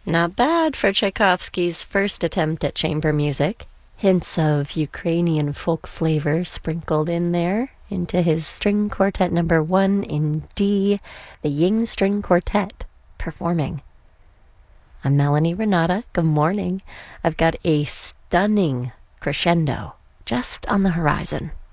Not bad for Tchaikovsky's first attempt at chamber music. Hints of Ukrainian folk flavor sprinkled in there into his string quartet number 1 in D, the Ying String Quartet, performing. I'm Melanie Renata. Good morning. I've got a stunning crescendo just on the horizon.